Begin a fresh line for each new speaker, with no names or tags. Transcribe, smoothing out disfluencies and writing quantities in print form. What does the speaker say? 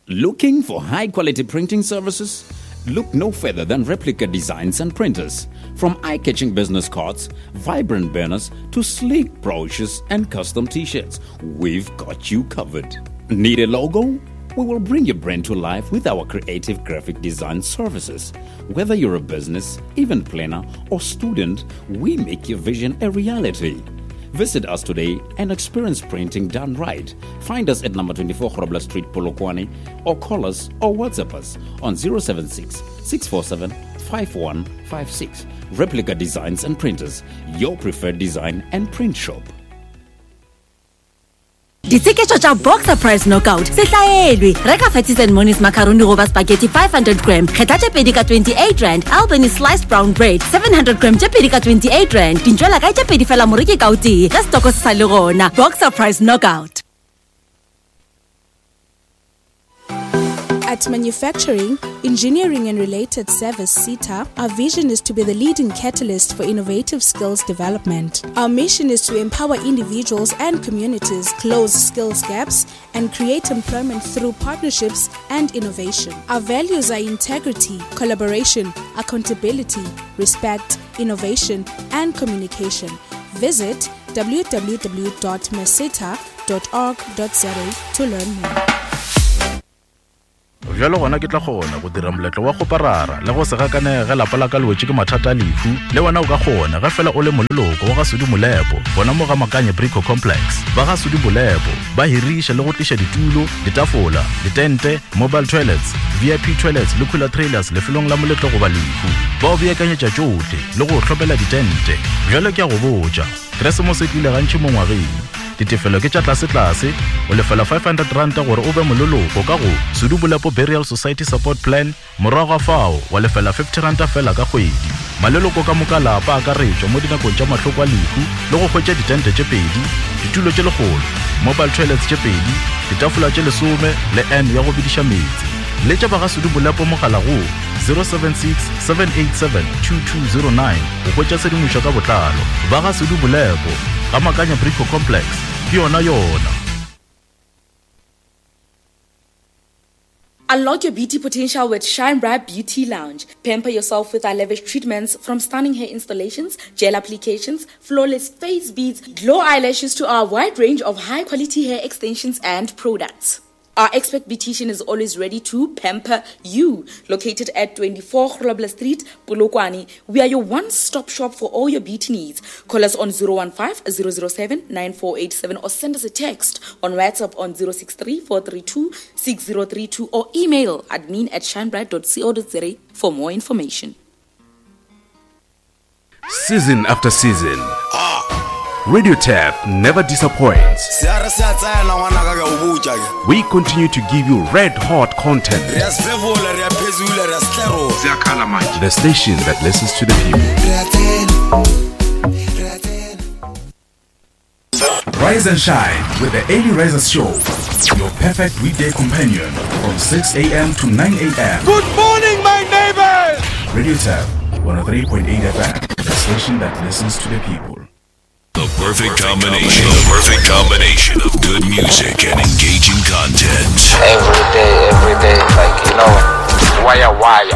Looking for high-quality printing services? Look no further than Replica Designs and Printers. From eye-catching business cards, vibrant banners, to sleek brochures and custom t-shirts, we've got you covered. Need a logo? We will bring your brand to life with our creative graphic design services. Whether you're a business, event planner, or student, we make your vision a reality. Visit us today and experience printing done right. Find us at number 24 Grobler Street, Polokwane, or call us or WhatsApp us on 076 647 5156. Replica Designs and Printers, your preferred design and print shop.
Ditseketso tša Boxer Price Knockout se hlaelwe. Reka Fatties and Moni's macaroni goba spaghetti 500 gram. Kgetha tše pedi ka 28 rand. Albany sliced brown bread 700 gram tše pedi ka 28 rand. Dintšwela ka tše pedi fela moreki ka o tee. Ka stoko se sa le gona. Boxer Price Knockout.
At Manufacturing, Engineering and Related Service SETA, our vision is to be the leading catalyst for innovative skills development. Our mission is to empower individuals and communities, close skills gaps, and create employment through partnerships and innovation. Our values are integrity, collaboration, accountability, respect, innovation, and communication. Visit www.meseta.org.za to learn more.
Jalo gona ke tla gona go dira moletlo wa go parara le go se gakanege lapa la ka lwetse ke mathata a lefu le wena o ka gona ga fela o le moleloko wa ga Sudi Molepo bona mo ga Makanye Brico Complex ba ga Sudi Molepo ba hirisha le go tlisha ditulo ditafola ditente mobile toilets VIP toilets le cooler trailers le felong la moletlo go ba lefu ba o beakanyetša tšohle le go hlopela ditente jalo ke a go botša Christmas e tlile gantši mo ngwageng ditefelo ke tša tlase o lefela 500 rand gore o be mololoko ka go Sudi Molepo Burial Society Support Plan morago fao wa lefela 50 rand fela ka kgwedi maleloko ka moka lapa ka retšwa mo dinakong tša mahloko a lefu le go hwetša ditente tše pedi ditulo tše legolo mobile toilets tše pedi ditafola tše 10 le N ya go bidiša metsi le tša ba ga Sudi Molepo mogala go 076 787 2209 go hwetša sedimošo ka botlalo ba ga Sudi Molepo ga Makanye Brico Complex yona.
Unlock your beauty potential with Shine Bright Beauty Lounge. Pamper yourself with our lavish treatments from stunning hair installations, gel applications, flawless face beads, glow eyelashes to our wide range of high-quality hair extensions and products. Our expert beautician is always ready to pamper you. Located at 24 Grobler Street, Polokwane, we are your one-stop shop for all your beauty needs. Call us on 015-007-9487 or send us a text on WhatsApp on 063-432-6032 or email admin@shinebright.co.za for more information.
Season after season, Radio Tap never disappoints. We continue to give you red-hot content. The station that listens to the people. Rise and shine with the Early Risers Show, your perfect weekday companion from 6 a.m. to 9 a.m.
Good morning, my neighbors!
Radio Tap 103.8 FM, the station that listens to the people.
The perfect combination of good music and engaging content.
Every day, like, wire.